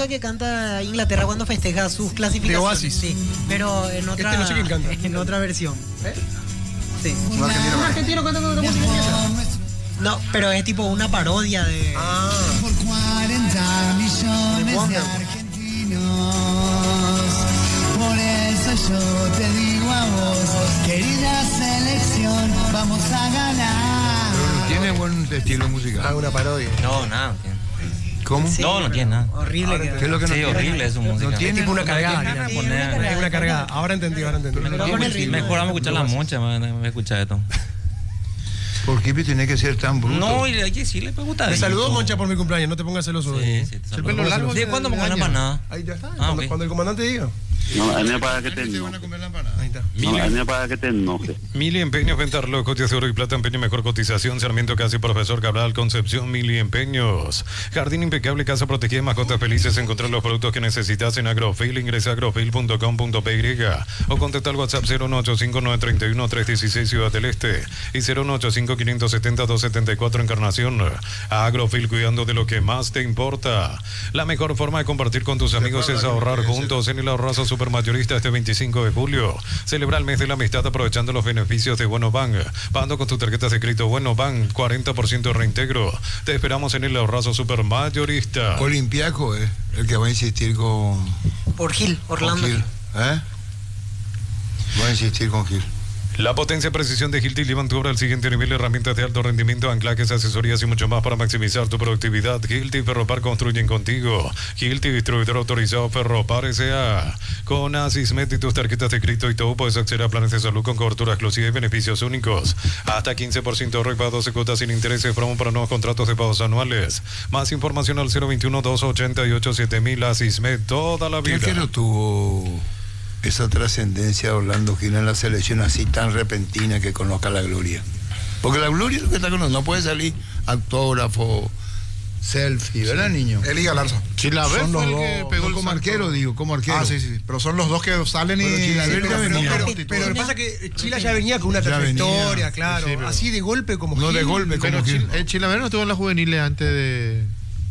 esa que canta Inglaterra cuando festeja sus clasificaciones. De Oasis. Sí, pero en otra, no sé quién canta. en otra versión. Sí. Un argentino canta con otra música inglesa. No, pero es tipo una parodia de... Por 40 millones de argentinos. Por eso yo te digo a vos, querida selección, vamos a ganar. Pero no tiene buen estilo musical. Una parodia. No, nada. ¿Cómo? Sí, No tiene nada. Horrible. ¿Qué es lo que no Sí, tiene? horrible es su música. No tiene Tipo una cargada. Sí, Es una cargada. Ahora entendí. Mejor vamos a escuchar la moncha, me escucha esto. ¿Por qué tiene que ser tan bruto? No, y hay que decirle, me gusta. Me saludó Moncha por mi cumpleaños, no te pongas celoso. Sí, sí, te saludo. pelo largo ¿De cuándo me ganan para nada? Ahí ya está. Ah, ok. Cuando el comandante diga. No, a mí me parece que te enoje. Ahí está. No, a mí me parece que te enoje. Mili Empeños, Ventarlo, Cotias de Oro y Plata, Empeño, mejor cotización, Sarmiento Casi, Profesor Cabral, Concepción, Mili Empeños. Jardín impecable, casa protegida, mascotas felices, encontrar los productos que necesitas en Agrofil, ingresa a agrofil.com.py o contacta al WhatsApp 0185931-316 Ciudad del Este y 0185570-274 Encarnación. Agrofil, cuidando de lo que más te importa. La mejor forma de compartir con tus amigos es ahorrar juntos en el ahorrazo supermayorista este 25 de julio. Celebra el mes de la amistad aprovechando los beneficios de Bueno Bank. Pagando con tu tarjeta de crédito Bueno Bank, 40% de reintegro. Te esperamos en el ahorrazo supermayorista. Olimpiaco es el que va a insistir con Por Gil, Orlando. Gil. Va a insistir con Gil. La potencia y precisión de Hilti llevan tu obra al siguiente nivel. Herramientas de alto rendimiento, anclajes, asesorías y mucho más para maximizar tu productividad. Hilti y Ferropar construyen contigo. Hilti, distribuidor autorizado Ferropar S.A. Con Asismet y tus tarjetas de crédito y todo, puedes acceder a planes de salud con cobertura exclusiva y beneficios únicos. Hasta 15% de ahorro y pago 12 cuotas sin intereses. Promo para nuevos contratos de pagos anuales. Más información al 021-288-7000. Asismet, toda la vida. ¿Qué no tuvo esa trascendencia de Orlando Gil en la selección así tan repentina que conozca la gloria? Porque la gloria es lo que está conociendo. No puede salir autógrafo, selfie, ¿verdad, niño? Él y Galarza. Chilaver Son fue los el que dos, pegó no como salto. arquero, digo, como arquero. Ah, sí. Pero son los dos que salen y. Pero Chilaver ya venía. Pero lo que pasa es que Chila ya venía con una Ya trayectoria, venía. claro. Sí, pero- así de golpe como No de Gil. golpe, Pero como Gil. Chilaver no estuvo en la juvenil antes de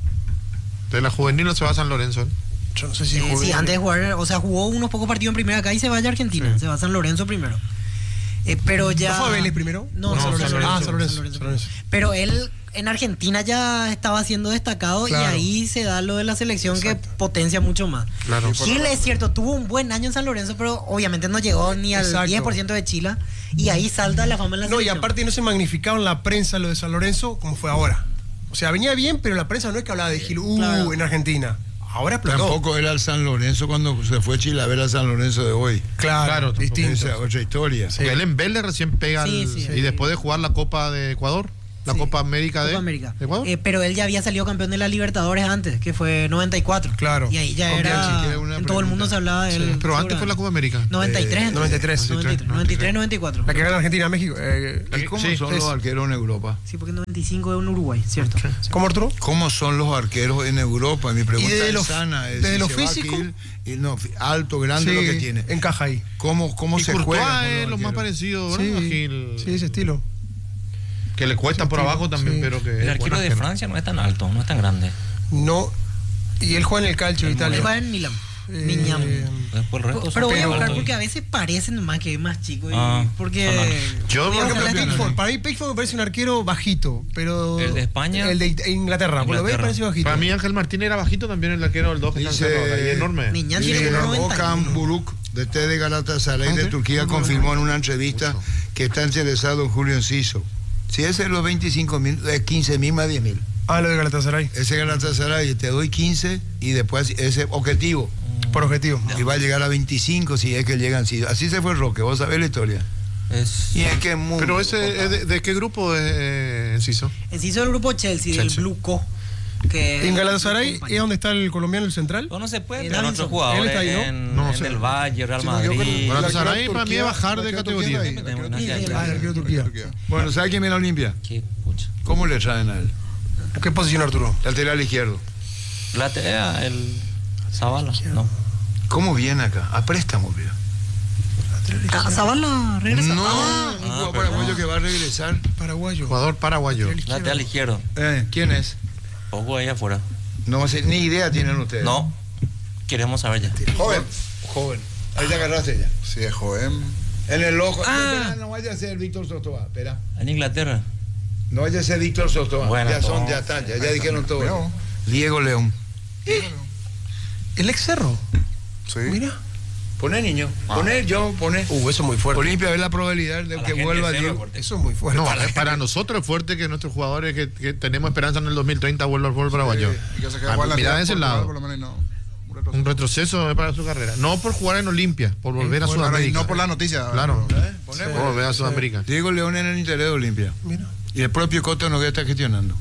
la juvenil, no se va a San Lorenzo. Yo no sé si Sí, antes de jugar, o sea, jugó unos pocos partidos en primera acá y se va a Argentina. Se va a San Lorenzo primero. Pero ya... ¿No fue a Vélez primero? No, No, San San Lorenzo. Lorenzo. San Lorenzo. San Lorenzo. Pero él en Argentina ya estaba siendo destacado Claro. y ahí se da lo de la selección Exacto. que potencia mucho más. Claro. Chile es cierto, tuvo un buen año en San Lorenzo, pero obviamente no llegó ni al Exacto. 10% de Chile y ahí salta la fama en la No, y selección. aparte no se magnificaba en la prensa lo de San Lorenzo como fue ahora. O sea, venía bien, pero la prensa no es que hablaba de Gil, Claro. en Argentina. Ahora explotó. Tampoco era el San Lorenzo cuando se fue Chilaver al San Lorenzo de hoy. Claro, distinto. Esa es otra historia. Sí. Porque él en Vélez recién pega Sí, sí. y después de jugar la Copa de Ecuador, la Sí. Copa América de Copa América. Ecuador. Pero él ya había salido campeón de la Libertadores antes, que fue 94. Claro. Y ahí ya Ok, era. si quiere una En todo el mundo pregunta. se hablaba de él. Pero antes fue la Copa América. 93. 93. 93, 94. La que gana Argentina, México. ¿Y cómo Sí, son es- los arqueros en Europa? Sí, porque 95 es en Uruguay, ¿cierto? ¿Cómo, Arturo? ¿Cómo son los arqueros en Europa? Mi pregunta ¿Y de es lo- sana. Es de si lo se va físico? Gil y no, alto, grande lo que tiene. Encaja ahí. ¿Cómo Y se Courtois juega? con es los lo más arqueros? parecido, ¿verdad? A Gil. Sí, ese estilo. Que le cuesta por abajo también, sí. pero que. El es arquero buen de arquero. Francia no es tan alto, no es tan grande. No. Y él juega en el calcio de Italia. Él va en Milán. Miñam. Después el resto Pero voy a son buscar altos. porque a veces parecen más que es más chico. Y Ah, porque. son Yo Por creo ejemplo, que Pickford. Para mí Pickford me parece un arquero bajito, pero... ¿El de España? El de Inglaterra. Por lo menos Inglaterra. parece bajito. para mí Ángel Martín era bajito también, el arquero del 2 que está en Dice- Cerro, ahí enorme. Miñán Y tiene como 91. Okan Buruk, de T de Galatasaray de Turquía, confirmó en una entrevista que está interesado en Julio Enciso. Si ese es los 25.000, 15.000 más 10.000. Ah, lo de Galatasaray. Ese Galatasaray, te doy 15 y después ese objetivo. Por objetivo. Y va a llegar a 25 si es que llegan. Así se fue Roque, vos sabés la historia. Es... Y es que es muy... Pero ese, ¿de qué grupo es Enciso? Enciso del grupo Chelsea, del Chelsea. Blue Co. Que En Galatasaray es donde está el colombiano, el central. No se puede En pegar a Davinson. otros jugadores Él está ahí, ¿no? en, No en sé. el Valle, Real Sí, no, yo creo Madrid. que- Galatasaray La para mí es Turquía- bajar de la categoría. Turquía está ahí. Tenemos una Sí, que- Ah, el arquero de Turquía. Bueno, ¿sabe quién viene a Olimpia? Qué pucha. ¿Cómo le traen a él? ¿Qué posición, Arturo? Lateral izquierdo. El Zavala, no. ¿Cómo viene acá? A préstamo, mira. Zavala regresa. No, Ah, un jugador pero paraguayo no. que va a regresar. Paraguayo. Jugador paraguayo. Lateral izquierdo. ¿Quién es? Poco ahí afuera. No sé, ni idea tienen ustedes. No. Queremos saber ya. Joven. Ahí te agarraste ya. Sí, es joven. En el ojo. Ah. No vaya a ser Víctor Sotoa, espera. En Inglaterra. No vaya a ser Víctor Sotoa. Bueno, ya están, ya dijeron todo. León. Diego León. El ex Cerro. Sí. Mira. Poné, niño. Poné. Eso es muy fuerte. Olimpia, ve la probabilidad de que vuelva Diego. Eso es muy fuerte. No, para nosotros es fuerte que nuestros jugadores que tenemos esperanza en el 2030 vuelvan al fútbol paraguayo. Y que se quede igual la Mira ciudad de ese Portugal, lado. por lo menos, no. Un retroceso para su carrera. No por jugar en Olimpia, por volver a Claro, y Sudamérica. no por la noticia. Claro. Poné, Por volver a Sudamérica. Diego León en el interés de Olimpia. Mira. Y el propio Coto Noguera está gestionando.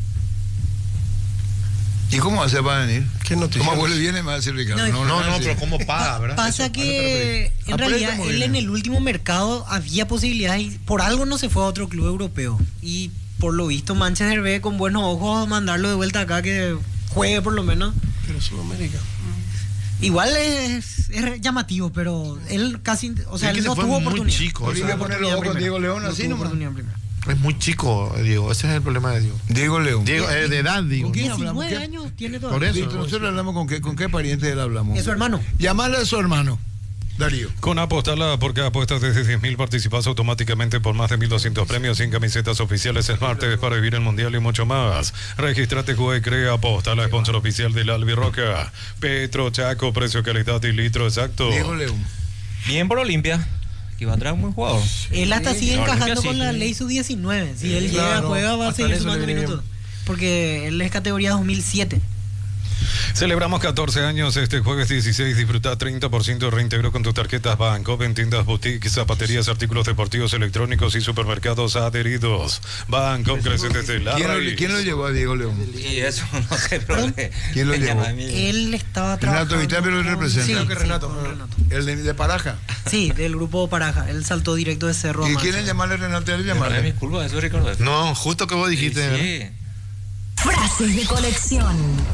¿Y cómo hace para venir? ¿Qué noticia? ¿Cómo vuelve viene? Me va a decir Ricardo. No, pero ¿cómo paga, verdad? Pasa Eso, que en Aprieta realidad muy él bien. en el último mercado había posibilidades y por algo no se fue a otro club europeo. Y por lo visto Manchester ve con buenos ojos mandarlo de vuelta acá que juegue por lo menos. Pero Sudamérica. Igual es llamativo, pero él casi, o sea, Es que él se no fue tuvo muy oportunidad. chico, o Olimpia sea, pone los ojos con Diego León No así tuvo nomás. oportunidad primero. Es muy chico, Diego. Ese es el problema de Diego. Diego León. Diego, de edad, digo. ¿Con quién hablamos? 19 ¿Qué? años tiene todo. Por eso. Víctor, nosotros hablamos con qué pariente de él hablamos. Es su hermano. Llamarle a su hermano, Darío. Con Apostala, porque apuestas desde 10.000 participas automáticamente por más de 1.200 premios, 100 camisetas oficiales Smart TV para vivir el Mundial y mucho más. Regístrate, juega y crea. Apostala, sponsor oficial del Albirroca. Petro, Chaco, precio, calidad y litro exacto. Diego León. Bien por Olimpia, que va a traer un buen jugador. Él hasta sigue No, encajando Olimpia con sí. la ley sub-19. Si él llega, Claro, juega, va a hasta seguir eso le sumando viene minutos. Porque él es categoría 2007. Celebramos 14 años este jueves 16. Disfruta 30% de reintegro con tus tarjetas Banco en tiendas, boutiques, zapaterías, artículos deportivos, electrónicos y supermercados adheridos. Banco crece desde la raíz. ¿Quién lo llevó a Diego León? Y eso, no sé, pero ¿Quién lo me llevó? llama a mí. Él estaba Renato trabajando. Vitapio lo con- representa. Sí, Creo que sí, Renato, con ¿no? Renato. El de Paraja. Sí, del grupo Paraja. Él saltó directo de Cerro a ¿Y Mancha. quieren llamarle a Renato? Él No es mi llamarle. culpa, eso es Ricardo. No, justo que vos dijiste. ¿verdad? Sí. Frases de colección.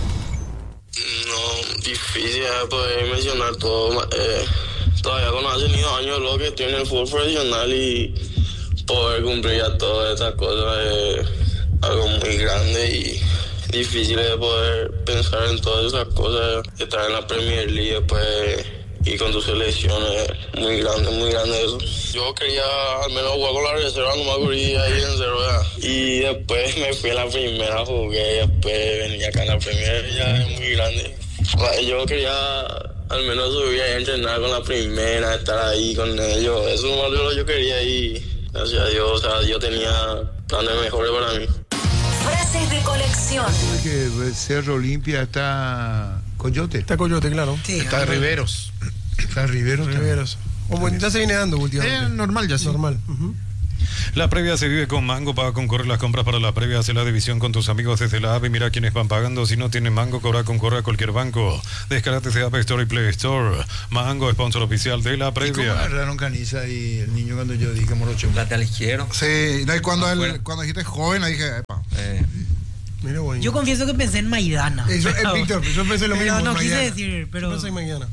No, difícil poder mencionar todo. Todavía con hace ni 2 años lo que estoy en el fútbol profesional y poder cumplir ya todas estas cosas es algo muy grande y difícil de poder pensar en todas esas cosas. Estar en la Premier League después y con tu selección es muy grande eso. Yo quería al menos jugar con la reserva, no me ocurría ahí en Cervera. Y después me fui a la primera, jugué, y después venía acá en la primera, ya es muy grande. Yo quería al menos subir a entrenar con la primera, estar ahí con ellos. Eso es lo que yo quería y gracias a Dios, o sea, yo tenía planes mejores para mí. Frases de colección. Que Cerro Olimpia está Coyote. Está Coyote, claro. Sí, Está de Riveros. Está Rivero. Riveros. Ya se viene dando últimamente. Normal, ya sí. Normal. Ujú. La previa se vive con Mango. Paga con Corre las compras para la previa. Hace la división con tus amigos desde la app y mira quiénes van pagando. Si no tienen Mango, cobra con Corre a cualquier banco. Descarate de App Store y Play Store. Mango, sponsor oficial de la ¿Y cómo previa. agarraron Caniza y el niño cuando yo dije Morocho? Lateral izquierdo. Sí, no, y cuando Afuera. cuando dijiste joven, ahí dije, epa. Mira, bueno. Yo confieso que pensé en Maidana. Eso, Víctor, yo pensé lo Pero mismo. no quise mañana. decir, pero- Yo pensé en mañana.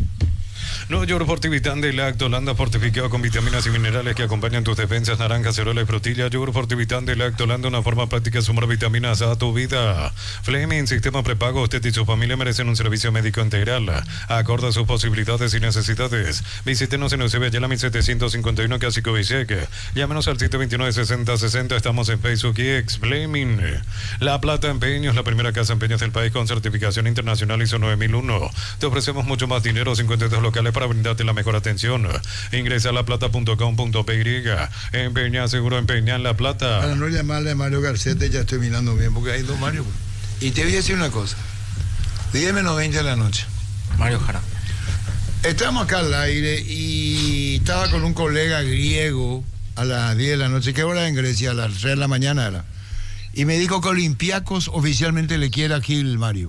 No York Fortivitán de Lactolanda, fortificado con vitaminas y minerales que acompañan tus defensas, naranja, cerola y frutilla. Yogur Fortivitán de Lactolanda, una forma práctica de sumar vitaminas a tu vida. Fleming, sistema prepago. Usted y su familia merecen un servicio médico integral, acorde a sus posibilidades y necesidades. Visítenos en Eusebio Ayala 1751, Casico Bisek. Llámenos al 729-6060. Estamos en Facebook y X. Fleming. La Plata Empeños, la primera casa de empeños del país con certificación internacional ISO 9001. Te ofrecemos mucho más dinero, 52 locales para brindarte la mejor atención. Ingresa a laplata.com.py. Empeña seguro, empeña en La Plata. Para no llamarle a Mario Garcete, ya estoy mirando bien, porque hay dos Mario. Y te voy a decir una cosa. 10 menos 20 de la noche. Mario Jara. Estamos acá al aire y estaba con un colega griego a las 10 de la noche. ¿Qué hora en Grecia? A las 3 de la mañana era. Y me dijo que Olympiacos oficialmente le quiere a Gil, Mario.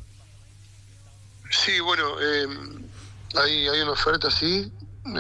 Sí, bueno, hay una oferta, sí,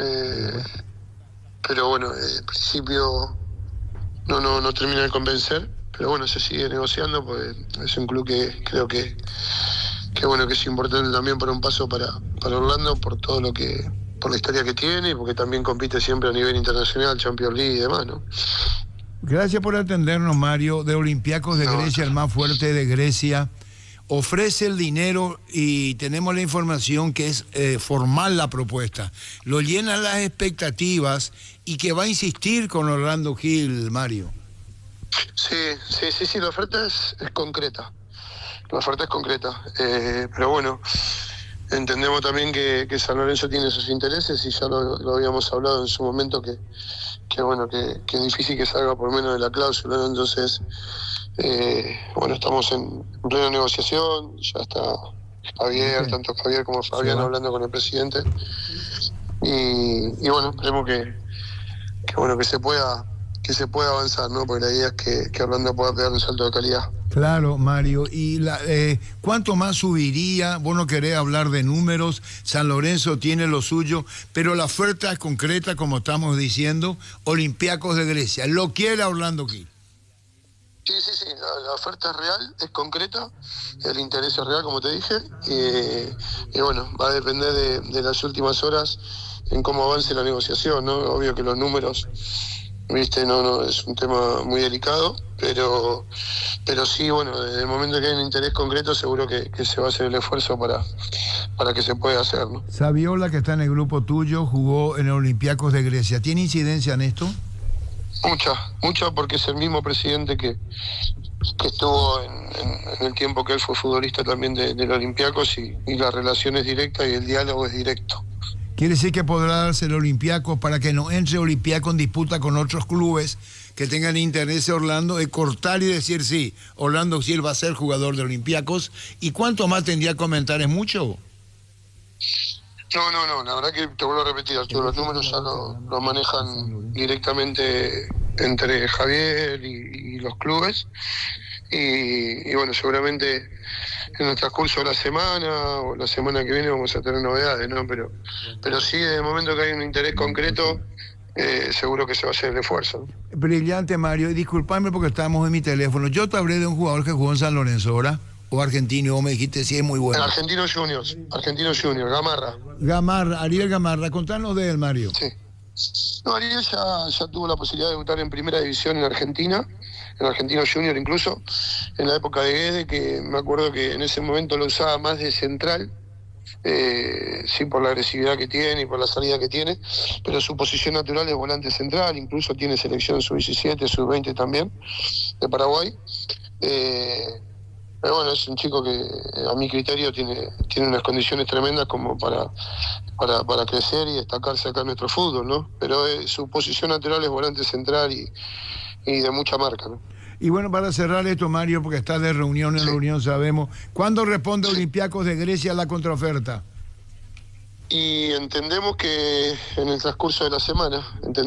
pero bueno, en principio no termina de convencer, pero bueno, se sigue negociando, pues es un club que creo que bueno, que es importante también para un paso para Orlando, por todo lo que, por la historia que tiene y porque también compite siempre a nivel internacional, Champions League y demás, ¿no? Gracias por atendernos, Mario. De Olympiacos de Grecia, el más fuerte de Grecia. ofrece el dinero y tenemos la información que es formal la propuesta. Lo llena las expectativas y que va a insistir con Orlando Gil, Mario. Sí, la oferta es concreta. La oferta es concreta. Pero bueno, entendemos también que San Lorenzo tiene sus intereses y ya lo habíamos hablado en su momento que es difícil que salga por menos de la cláusula, ¿no? Entonces, bueno, estamos en plena negociación, ya está Javier, tanto Javier como Fabián hablando con el presidente y bueno, esperemos que se pueda avanzar, ¿no? Porque la idea es que Orlando pueda pegar un salto de calidad. Claro, Mario. ¿Y cuánto más subiría? Vos no querés hablar de números, San Lorenzo tiene lo suyo, pero la oferta es concreta, como estamos diciendo, Olympiacos de Grecia. ¿Lo quiere Orlando Gil? Sí, la oferta es real, es concreta, el interés es real, como te dije, y bueno, va a depender de las últimas horas en cómo avance la negociación, ¿no? Obvio que los números, viste, no es un tema muy delicado, pero sí, bueno, desde el momento que hay un interés concreto seguro que se va a hacer el esfuerzo para que se pueda hacer, ¿no? Saviola, que está en el grupo tuyo, jugó en el Olympiacos de Grecia. ¿Tiene incidencia en esto? Mucha, porque es el mismo presidente que estuvo en el tiempo que él fue futbolista también del Olympiacos y la relación es directa y el diálogo es directo. Quiere decir que podrá darse el Olympiacos para que no entre Olympiacos en disputa con otros clubes que tengan interés en Orlando, de cortar y decir sí, Orlando Gil va a ser jugador de Olympiacos. ¿Y cuánto más tendría que comentar? ¿Es mucho? No, la verdad que te vuelvo a repetir, Arturo, los números ya los manejan directamente entre Javier y los clubes y bueno, seguramente en el transcurso de la semana o la semana que viene vamos a tener novedades, ¿no? Pero sí, desde el momento que hay un interés concreto, seguro que se va a hacer el esfuerzo. Brillante, Mario, y disculpame porque estamos en mi teléfono. Yo te hablé de un jugador que jugó en San Lorenzo, ¿verdad? O argentino, vos me dijiste si es muy bueno. Argentino Junior, Gamarra, Ariel Gamarra, contanos de él, Mario. Sí. No, Ariel ya tuvo la posibilidad de debutar en primera división en Argentina, en Argentino Junior incluso, en la época de Guede, que me acuerdo que en ese momento lo usaba más de central, sí, por la agresividad que tiene y por la salida que tiene, pero su posición natural es volante central, incluso tiene selección sub-17, sub-20 también, de Paraguay. Pero bueno, es un chico que a mi criterio tiene unas condiciones tremendas como para crecer y destacarse acá en nuestro fútbol, ¿no? Pero su posición natural es volante central y de mucha marca, ¿no? Y bueno, para cerrar esto, Mario, porque está de reunión en reunión, sabemos, ¿cuándo responde Olympiacos de Grecia a la contraoferta? Y entendemos que en el transcurso de la semana,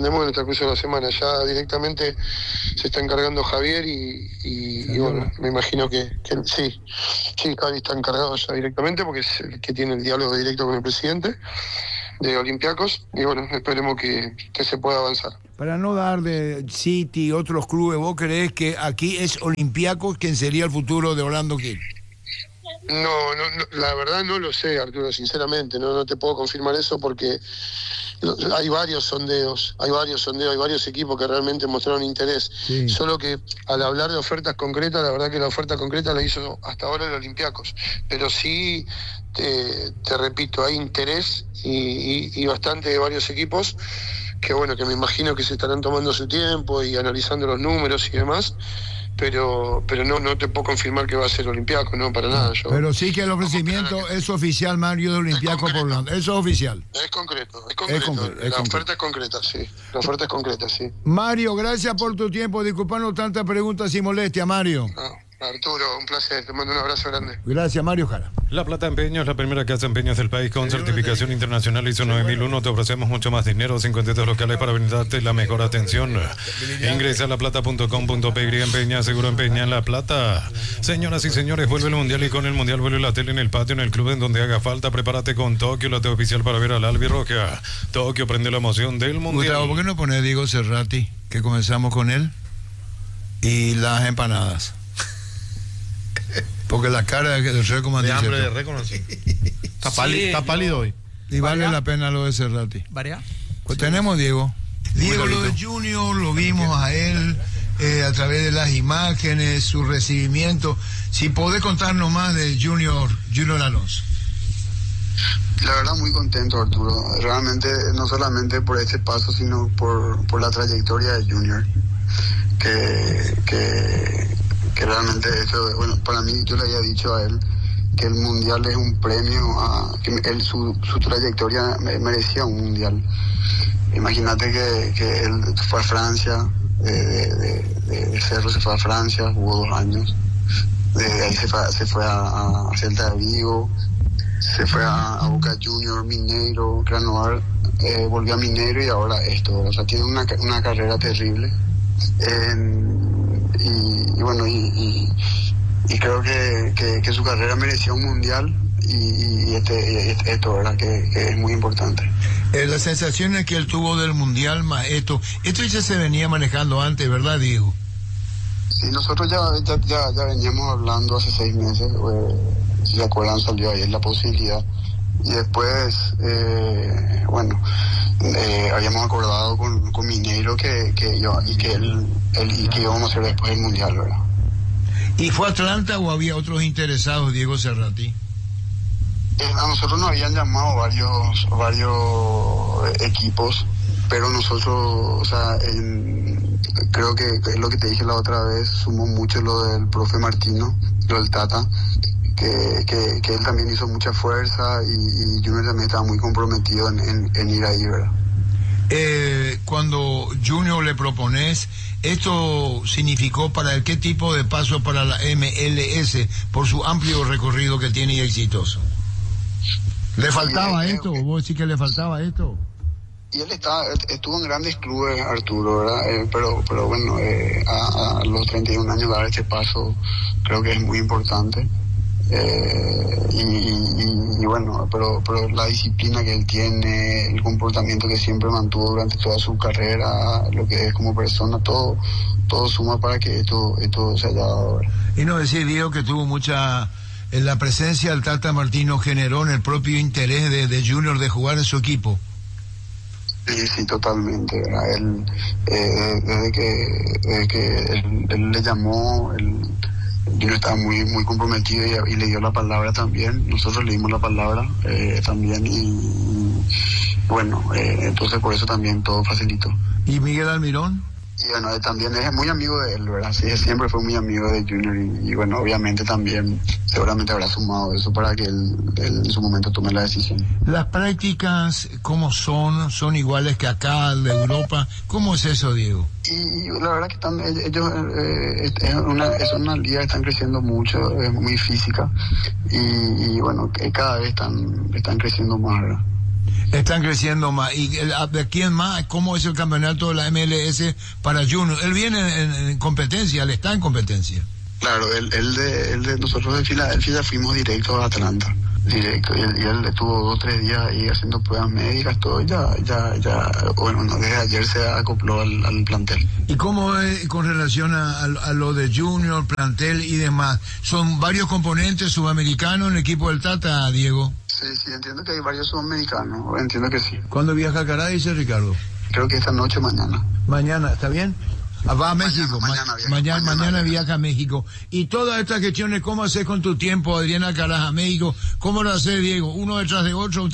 ya directamente se está encargando Javier y bueno, me imagino que sí, Javi está encargado ya directamente porque es el que tiene el diálogo directo con el presidente de Olympiacos y bueno, esperemos que se pueda avanzar. Para no dar de City y otros clubes, ¿vos creés que aquí es Olympiacos quien sería el futuro de Orlando Gil? No, la verdad no lo sé, Arturo, sinceramente, no te puedo confirmar eso porque hay varios sondeos, hay varios equipos que realmente mostraron interés, sí. Solo que al hablar de ofertas concretas, la verdad que la oferta concreta la hizo hasta ahora el Olympiacos, pero sí, te repito, hay interés y bastante de varios equipos que bueno, que me imagino que se estarán tomando su tiempo y analizando los números y demás. Pero no te puedo confirmar que va a ser Olympiacos, no, para nada. Pero sí que el ofrecimiento es oficial, Mario, de Olympiacos por Orlando. Eso es oficial. Es concreto. La oferta es concreta, sí. La oferta es concreta, sí. Mario, gracias por tu tiempo. Disculpanos tantas preguntas y molestias, Mario. Arturo, un placer. Te mando un abrazo grande. Gracias, Mario Jara. La Plata Empeño es la primera casa de empeños del país con certificación internacional ISO 9001. Te ofrecemos mucho más dinero, 50 locales para brindarte la mejor atención. Ingresa a laplata.com.pe. Empeña, seguro empeña en La Plata. Señoras y señores, vuelve el Mundial y con el Mundial vuelve la tele en el patio, en el club, en donde haga falta. Prepárate con Tokio, la tele oficial para ver al Albirroja. Tokio prende la emoción del Mundial. Gustavo, ¿por qué no pones Diego Cerrati, que comenzamos con él? Y las empanadas. Porque la cara del rey como de hambre de reconocer. Está pálido hoy. Y vale la pena lo de Cerrati. ¿Varia? Pues tenemos Diego. Diego, lo de Junior, lo vimos a él. a través de las imágenes, su recibimiento. Si podés contarnos más de Junior Alonso. La verdad muy contento, Arturo. Realmente no solamente por este paso, sino por la trayectoria de Junior. Que realmente eso, bueno, para mí, yo le había dicho a él que el mundial es un premio que su trayectoria merecía un mundial. Imagínate que él fue a Francia, de Cerro se fue a Francia, jugó 2 años. De ahí se fue a Celta de Vigo, se fue a Boca Juniors, Mineiro, Granollers, volvió a Mineiro y ahora esto. O sea, tiene una carrera terrible. Y bueno, y creo que su carrera merecía un mundial y esto, ¿verdad? Que es muy importante. Las sensaciones que él tuvo del mundial más esto ya se venía manejando antes, ¿verdad, Diego? Sí, nosotros ya veníamos hablando hace 6 meses, si se acuerdan salió ayer la posibilidad y después, bueno, habíamos acordado con Mineiro que íbamos a hacer después el mundial, ¿verdad? ¿Y fue Atlanta o había otros interesados, Diego Cerrati? A nosotros nos habían llamado varios equipos, pero nosotros, o sea, creo que es lo que te dije la otra vez, sumó mucho lo del profe Martino, lo del Tata, que él también hizo mucha fuerza y Junior también estaba muy comprometido en ir ahí, ¿verdad? Cuando Junior le propones, ¿esto significó para él qué tipo de paso para la MLS por su amplio recorrido que tiene y exitoso? ¿Le faltaba esto? ¿Vos decís que le faltaba esto? Y él estuvo en grandes clubes, Arturo, ¿verdad? Pero bueno, a los 31 años dar este paso creo que es muy importante. Y bueno, pero la disciplina que él tiene, el comportamiento que siempre mantuvo durante toda su carrera, lo que es como persona, todo suma para que esto se haya dado. Y no decir, Diego, que tuvo mucha... la presencia del Tata Martino generó en el propio interés de Junior de jugar en su equipo. Sí, totalmente, ¿verdad? Él, desde que él le llamó, Junior estaba muy comprometido y le dio la palabra también. Nosotros le dimos la palabra también y bueno, entonces por eso también todo facilitó. ¿Y Miguel Almirón? Y bueno, él también es muy amigo de él, ¿verdad? Sí, siempre fue muy amigo de Junior y bueno, obviamente también seguramente habrá sumado eso para que él en su momento tome la decisión. ¿Las prácticas cómo son? ¿Son iguales que acá, de Europa? ¿Cómo es eso, Diego? Y la verdad que ellos es una liga que están creciendo mucho, es muy física y bueno, cada vez están creciendo más, ¿verdad? Están creciendo más. ¿Y de quién más? ¿Cómo es el campeonato de la MLS para Junior? Él viene en competencia, él está en competencia. Claro, nosotros de Filadelfia fuimos directos a Atlanta. Directo, y él estuvo 2 o 3 días ahí haciendo pruebas médicas, todo, bueno, desde ayer se acopló al plantel. ¿Y cómo es con relación a lo de Junior, plantel y demás? ¿Son varios componentes sudamericanos en el equipo del Tata, Diego? Sí, entiendo que hay varios sudamericanos, entiendo que sí. ¿Cuándo viaja a Caracas, dice Ricardo? Creo que esta noche, mañana. ¿Mañana? ¿Está bien? Va a México. Mañana viaja a México. Y todas estas cuestiones, ¿cómo haces con tu tiempo, Adriana Caras, a México? ¿Cómo lo haces, Diego? ¿Uno detrás de otro?